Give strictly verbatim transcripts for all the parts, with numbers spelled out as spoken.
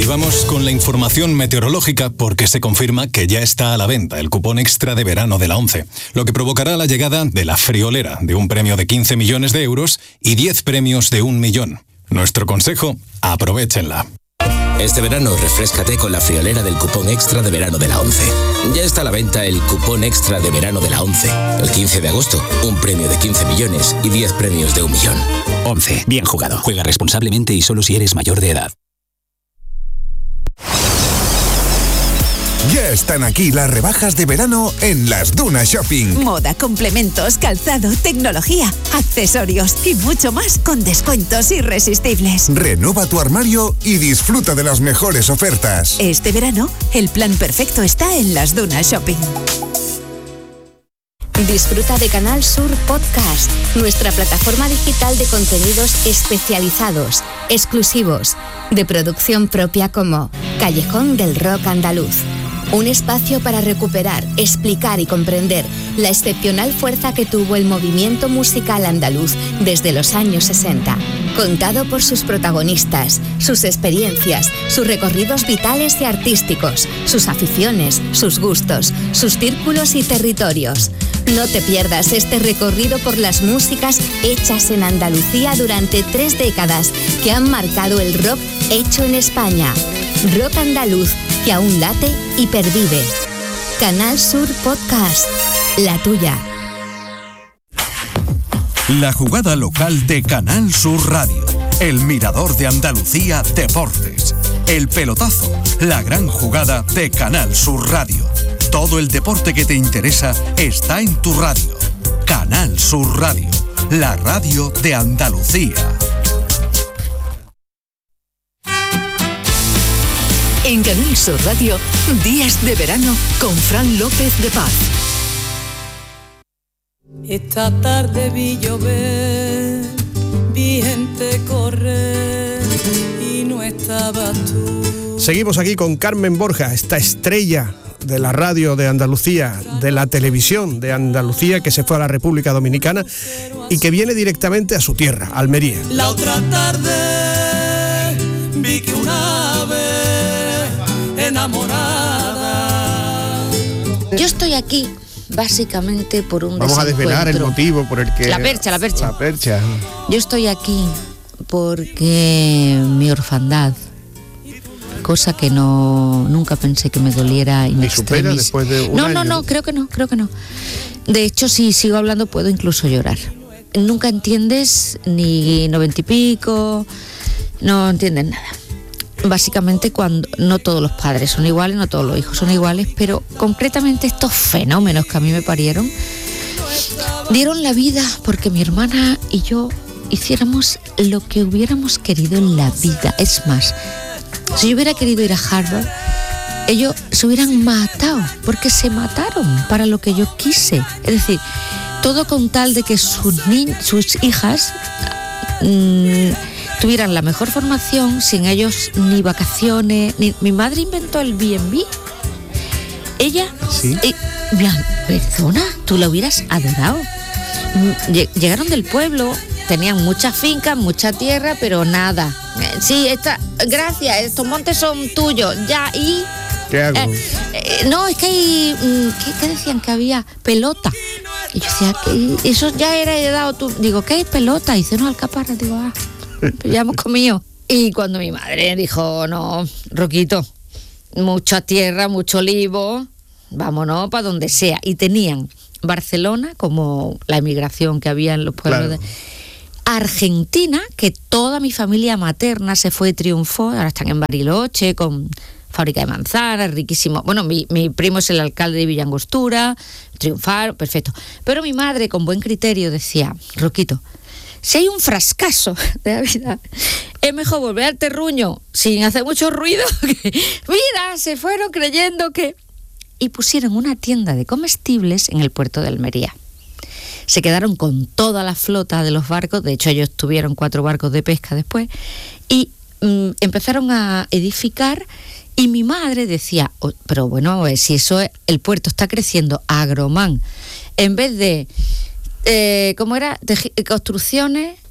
vamos con la información meteorológica porque se confirma que ya está a la venta el cupón extra de verano de la ONCE, lo que provocará la llegada de la friolera de un premio de quince millones de euros y diez premios de un millón. Nuestro consejo, aprovéchenla. Este verano refréscate con la friolera del cupón extra de verano de la ONCE. Ya está a la venta el cupón extra de verano de la ONCE. El quince de agosto, un premio de quince millones y diez premios de un millón. ONCE, bien jugado. Juega responsablemente y solo si eres mayor de edad. Ya están aquí las rebajas de verano en Las Dunas Shopping. Moda, complementos, calzado, tecnología, accesorios y mucho más con descuentos irresistibles. Renueva tu armario y disfruta de las mejores ofertas. Este verano, el plan perfecto está en Las Dunas Shopping. Disfruta de Canal Sur Podcast, nuestra plataforma digital de contenidos especializados, exclusivos, de producción propia como Callejón del Rock Andaluz. Un espacio para recuperar, explicar y comprender la excepcional fuerza que tuvo el movimiento musical andaluz desde los años sesenta. Contado por sus protagonistas, sus experiencias, sus recorridos vitales y artísticos, sus aficiones, sus gustos, sus círculos y territorios. No te pierdas este recorrido por las músicas hechas en Andalucía durante tres décadas que han marcado el rock hecho en España. Rock andaluz que aún late y pervive. Canal Sur Podcast, la tuya. La jugada local de Canal Sur Radio. El mirador de Andalucía Deportes. El pelotazo. La gran jugada de Canal Sur Radio. Todo el deporte que te interesa está en tu radio. Canal Sur Radio. La radio de Andalucía. En Canal Sur Radio, Días de Verano con Fran López de Paz. Esta tarde vi llover, vi gente correr y no estabas tú. Seguimos aquí con Carmen Borja, esta estrella de la radio de Andalucía, de la televisión de Andalucía, que se fue a la República Dominicana y que viene directamente a su tierra, Almería. La otra tarde vi que una ave enamorada. Yo estoy aquí básicamente por un Vamos a desvelar el motivo por el que... La percha, la percha. La percha. Yo estoy aquí porque mi orfandad, cosa que no nunca pensé que me doliera in ¿Y supera extremis. después de un No, año? no, no, creo que no, creo que no. De hecho, si sigo hablando puedo incluso llorar. Nunca entiendes ni noventa y pico, no entiendes nada. Básicamente cuando no todos los padres son iguales, no todos los hijos son iguales, pero concretamente estos fenómenos que a mí me parieron dieron la vida porque mi hermana y yo hiciéramos lo que hubiéramos querido en la vida. Es más, si yo hubiera querido ir a Harvard, ellos se hubieran matado, porque se mataron para lo que yo quise. Es decir, todo con tal de que sus, ni- sus hijas mmm, tuvieran la mejor formación, sin ellos ni vacaciones, ni... Mi madre inventó el B and B. Ella... ¿Sí? Eh, Blan- perdona, tú la hubieras adorado. Mm, lle- Llegaron del pueblo, tenían muchas fincas, mucha tierra, pero nada. Eh, Sí, esta, gracias, estos montes son tuyos, ya, y... ¿Qué hago? Eh, eh, no, es que hay... mm, ¿Qué, qué decían que había? Pelota. Y yo decía, que eso ya era heredado tú. Digo, ¿qué hay pelota? Y dice, no, alcaparra. Digo, ah... ya hemos comido. Y cuando mi madre dijo, no, Roquito, mucha tierra, mucho olivo, vámonos para donde sea. Y tenían Barcelona, como la emigración que había en los pueblos, Claro. de Argentina, que toda mi familia materna se fue y triunfó, ahora están en Bariloche con fábrica de manzanas, riquísimo. Bueno, mi, mi primo es el alcalde de Villa Angostura, triunfar, perfecto. Pero mi madre, con buen criterio, decía, Roquito, si hay un frascaso de la vida, es mejor volver al terruño sin hacer mucho ruido. Que, mira, se fueron creyendo que... Y pusieron una tienda de comestibles en el puerto de Almería. Se quedaron con toda la flota de los barcos, de hecho ellos tuvieron cuatro barcos de pesca después, y mm, empezaron a edificar, y mi madre decía, oh, pero bueno, eh, si eso es, el puerto está creciendo, Agromán, en vez de... Eh, ¿Cómo era? De, construcciones,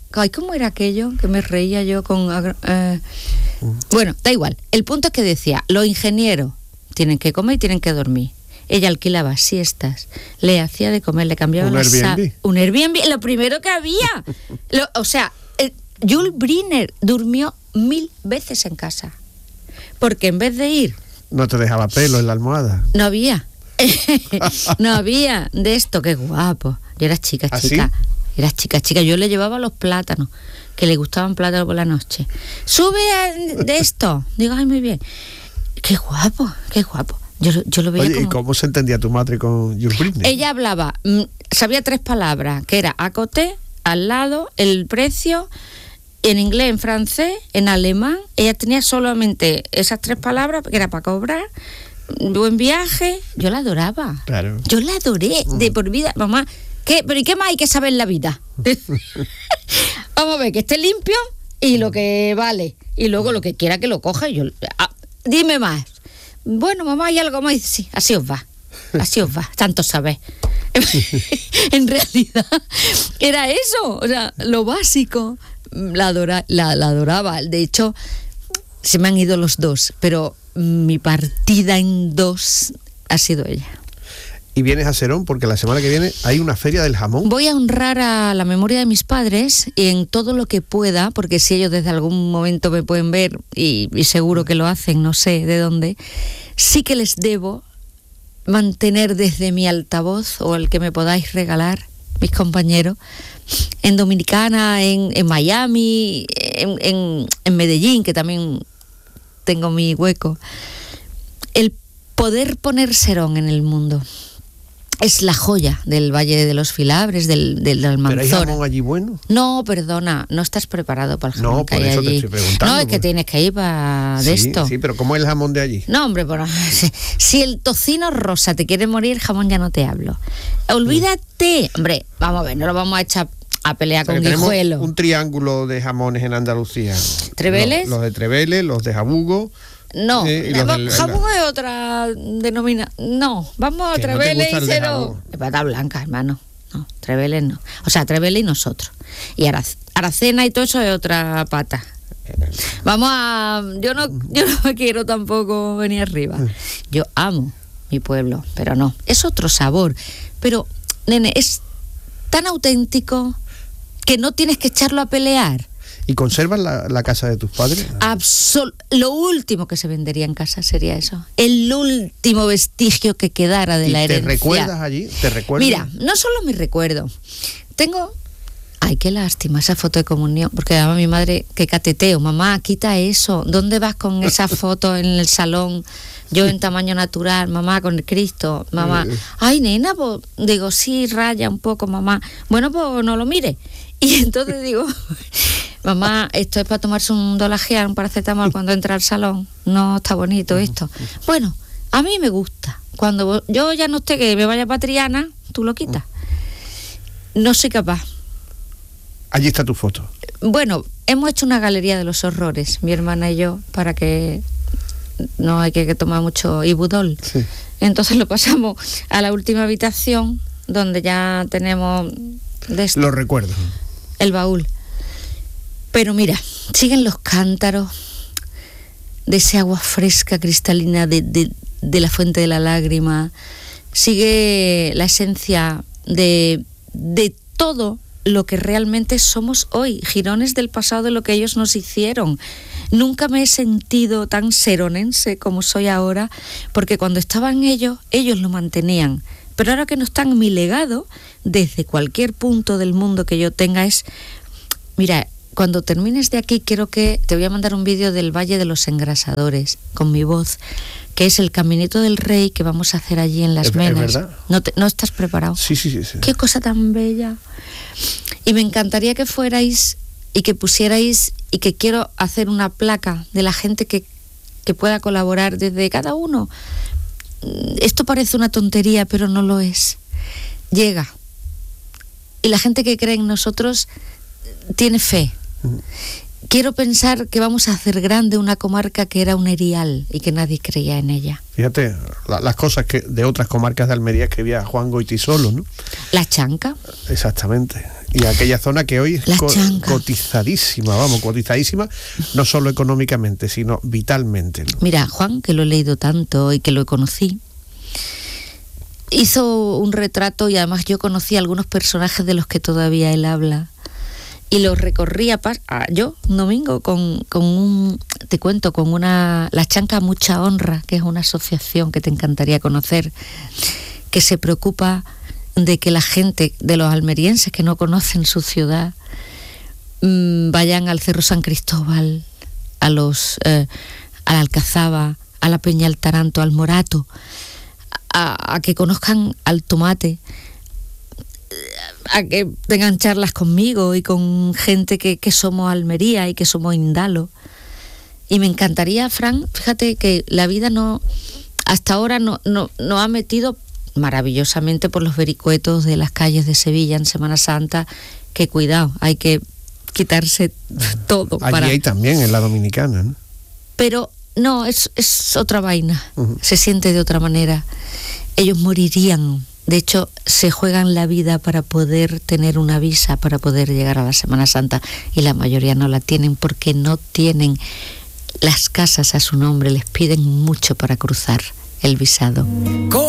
Ay, ¿cómo era aquello? Que me reía yo con... Eh, bueno, da igual. El punto es que decía, los ingenieros tienen que comer y tienen que dormir. Ella alquilaba siestas, le hacía de comer, le cambiaba ¿Un la Airbnb? sa- un Airbnb, lo primero que había. Lo, o sea, eh, Jules Briner durmió mil veces en casa. Porque en vez de ir, No te dejaba pelo en la almohada. no había. No había de esto, qué guapo. Yo era chica, ¿Ah, chica. sí? Era chica, chica. Yo le llevaba los plátanos, que le gustaban plátanos por la noche. Sube a- de esto. Digo, ay, muy bien. Qué guapo, qué guapo. Yo, lo- yo lo veía Oye, como... ¿y cómo se entendía tu madre con Jules Briner? Ella hablaba, mm, sabía tres palabras, que era a côté, al lado, el precio, en inglés, en francés, en alemán. Ella tenía solamente esas tres palabras, que era para cobrar, buen viaje. Yo la adoraba. Claro. Yo la adoré de por vida. Mamá, ¿qué, pero ¿y qué más hay que saber en la vida? Vamos a ver, que esté limpio y lo que vale. Y luego lo que quiera que lo coja. Yo, ah, dime más. Bueno, mamá, ¿hay algo más? Y dice, sí, así os va. Así os va, tanto sabés. En realidad era eso, o sea, lo básico. La, adora, la, la adoraba. De hecho, se me han ido los dos, pero mi partida en dos ha sido ella. Y vienes a Serón porque la semana que viene hay una feria del jamón. Voy a honrar a la memoria de mis padres y en todo lo que pueda, porque si ellos desde algún momento me pueden ver, y, y seguro que lo hacen, no sé de dónde, sí que les debo mantener desde mi altavoz o el que me podáis regalar, mis compañeros, en Dominicana, en, en Miami, en, en, en Medellín, que también tengo mi hueco, el poder poner Serón en el mundo. Es la joya del Valle de los Filabres, del, del Almanzora. ¿Pero hay jamón allí bueno? No, perdona, no estás preparado para el jamón No, que por hay eso te allí. estoy preguntando, No, es que pues. tienes que ir para de Sí, esto. sí, pero ¿cómo es el jamón de allí? No, hombre, bueno, si, si el tocino rosa te quiere morir, el jamón ya no te hablo. Olvídate, hombre, vamos a ver, no lo vamos a echar a pelear O sea, con que tenemos Guijuelo. un triángulo de jamones en Andalucía. ¿Treveles? Los, los de Treveles, los de Jabugo. No, eh, y los del- jamón es otra denominación. No, vamos a Que no te Treveles gusta y el de cero. jamón. Es pata blanca, hermano. No, Treveles no. O sea, Treveles y nosotros. Y Arac- Aracena y todo eso es otra pata. Vamos a... Yo no, yo no me quiero tampoco venir arriba. Yo amo mi pueblo, pero no. Es otro sabor. Pero, nene, es tan auténtico que no tienes que echarlo a pelear. ¿Y conservas la, la casa de tus padres? Absol- lo último que se vendería en casa sería eso. El último vestigio que quedara de ¿Y la te herencia. recuerdas allí? ¿Te recuerdas? Mira, no solo me recuerdo. Tengo... Ay, qué lástima esa foto de comunión, porque además mi madre, que cateteo, mamá, quita eso. ¿Dónde vas con esa foto en el salón? Yo en tamaño natural, mamá, con el Cristo, mamá. Ay, nena, pues, digo, sí, raya un poco, mamá. Bueno, pues no lo mire. Y entonces digo, mamá, esto es para tomarse un Dolagean, un paracetamol cuando entra al salón. No está bonito esto. Bueno, a mí me gusta. Cuando yo ya no esté que me vaya para Triana, tú lo quitas. No soy capaz. Allí está tu foto. Bueno, hemos hecho una galería de los horrores, mi hermana y yo, para que no hay que, que tomar mucho ibudol. Sí. Entonces lo pasamos a la última habitación, donde ya tenemos de esto, Lo recuerdo. el baúl. Pero mira, siguen los cántaros de ese agua fresca, cristalina de, de, de la fuente de la lágrima. Sigue la esencia de, de todo lo que realmente somos hoy, girones del pasado de lo que ellos nos hicieron. Nunca me he sentido tan seronense como soy ahora, porque cuando estaban ellos, ellos lo mantenían. Pero ahora que no están, mi legado, desde cualquier punto del mundo que yo tenga, es... Mira, cuando termines de aquí, quiero que... Te voy a mandar un vídeo del Valle de los Engrasadores, con mi voz, que es el Caminito del Rey que vamos a hacer allí en Las ¿Es- es Menas. verdad? ¿No, te- ¿No estás preparado? Sí, sí, sí. sí. Qué cosa tan bella. Y me encantaría que fuerais y que pusierais, y que quiero hacer una placa de la gente que, que pueda colaborar desde cada uno. Esto parece una tontería, pero no lo es. Llega. Y la gente que cree en nosotros tiene fe. Quiero pensar que vamos a hacer grande una comarca que era un erial y que nadie creía en ella. Fíjate, la- las cosas que de otras comarcas de Almería escribía Juan Goitisolo, ¿no? La Chanca. Exactamente. Y aquella zona que hoy es La co- Changa. cotizadísima, vamos, cotizadísima, no solo económicamente, sino vitalmente, ¿no? Mira, Juan, que lo he leído tanto y que lo conocí, hizo un retrato y además yo conocí algunos personajes de los que todavía él habla. Y los recorría pa- a- yo un domingo con, con un, te cuento, con una, La Chanca Mucha Honra, que es una asociación que te encantaría conocer, que se preocupa de que la gente, de los almerienses que no conocen su ciudad, mmm, vayan al Cerro San Cristóbal, a los, eh, a la Alcazaba, a la Peña del Taranto, al Morato, a, a que conozcan al Tomate, a que tengan charlas conmigo y con gente que, que somos Almería y que somos Indalo. Y me encantaría, Fran, fíjate que la vida no, hasta ahora no, no, no ha metido maravillosamente por los vericuetos de las calles de Sevilla en Semana Santa, que cuidado, hay que quitarse todo. Allí para... hay también, en la Dominicana, ¿no? Pero no, es, es otra vaina, Uh-huh. se siente de otra manera. Ellos morirían. De hecho, se juegan la vida para poder tener una visa, para poder llegar a la Semana Santa, y la mayoría no la tienen porque no tienen las casas a su nombre, les piden mucho para cruzar el visado.